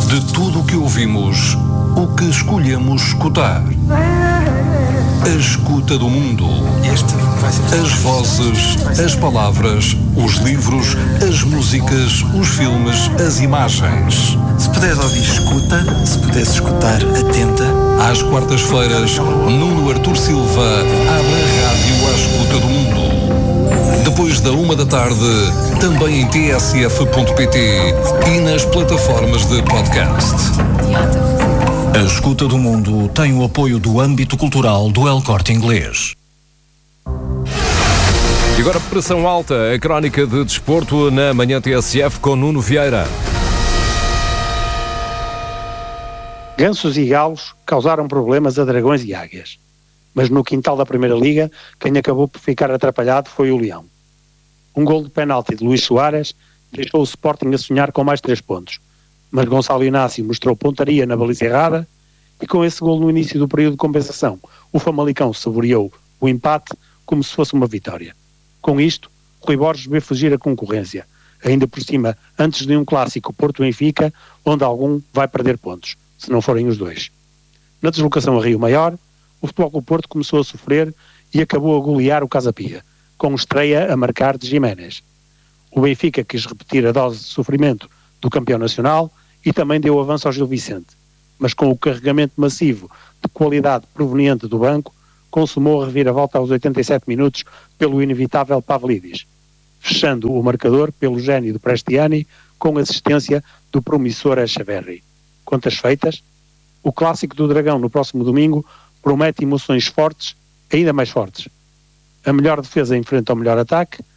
De tudo o que ouvimos, o que escolhemos escutar. A escuta do mundo. As vozes, as palavras, os livros, as músicas, os filmes, as imagens. Se puderes ouvir, escuta. Se puderes escutar, atenta. Às quartas-feiras, Nuno Artur Silva abre a rádio à escuta do mundo. Depois da 13h, também em tsf.pt e nas plataformas de podcast. A escuta do mundo tem o apoio do âmbito cultural do El Corte Inglês. E agora, pressão alta, a crónica de desporto na manhã TSF com Nuno Vieira. Gansos e galos causaram problemas a dragões e águias. Mas no quintal da Primeira Liga, quem acabou por ficar atrapalhado foi o Leão. Um gol de penalti de Luís Soares deixou o Sporting a sonhar com mais 3 pontos. Mas Gonçalo Inácio mostrou pontaria na baliza errada e com esse gol no início do período de compensação, o Famalicão saboreou o empate como se fosse uma vitória. Com isto, Rui Borges vê fugir a concorrência, ainda por cima antes de um clássico Porto-Benfica, onde algum vai perder pontos, se não forem os dois. Na deslocação a Rio Maior, o Futebol Clube Porto começou a sofrer e acabou a golear o Casa Pia, com estreia a marcar de Jiménez. O Benfica quis repetir a dose de sofrimento do campeão nacional e também deu avanço ao Gil Vicente, mas com o carregamento massivo de qualidade proveniente do banco, consumou a reviravolta aos 87 minutos pelo inevitável Pavlidis, fechando o marcador pelo gênio do Prestiani com assistência do promissor Echeverri. Contas feitas, o clássico do Dragão no próximo domingo promete emoções fortes, ainda mais fortes. A melhor defesa enfrenta o melhor ataque,